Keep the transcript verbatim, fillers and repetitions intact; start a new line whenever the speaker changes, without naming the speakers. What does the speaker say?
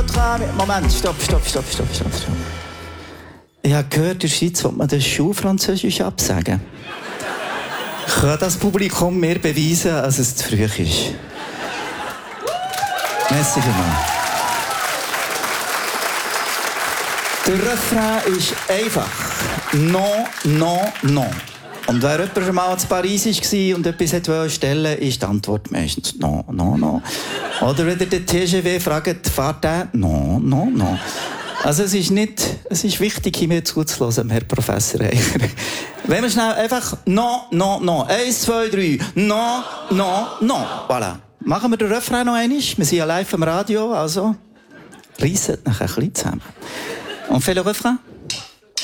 Traum. Moment, stopp, stopp, stopp, stopp, stopp, stopp. Ich habe gehört, in der Schweiz will man das Schulfranzösisch absagen. Kann das Publikum mir beweisen, dass es zu früh ist? Merci vielmals. Der Refrain ist einfach. Non, non, non. Und wer jemand schon mal in Paris war und etwas stellen wollte, ist die Antwort meistens non, non, non. Oder wenn ihr den T G V fragt, fahrt der? Non, non, non. Also es ist nicht, es ist wichtig, hier zuzuhören, Herr Professor Eicher. Wenn wir schnell einfach non, non, non. Eins, zwei, drei. Non, non, non. Voilà. Machen wir den Refrain noch einmal. Wir sind ja live am Radio, also reisset nachher ein bisschen zusammen. Und fait le refrain?